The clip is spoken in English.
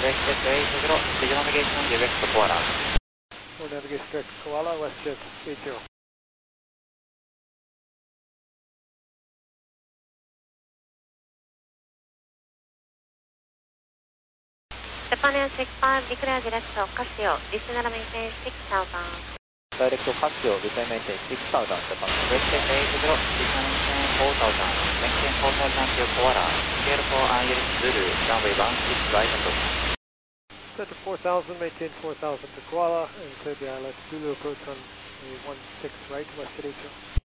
Jet 80, visual navigation direct to Koala. Full navigation direct to Koala, WestJet 80. Japan Air 65, declare direct to Casio, descend maintain 6000. Direct to Casio, declare maintain 6000, Japan. WestJet 80, descend maintain 4000, maintain 4000 to Koala. Clear for ILS Zulu, runway 16 right approach. Set to 4000, maintain 4000 to Koala, and clear the ILS Zulu approach on a 16 right, WestJet 80.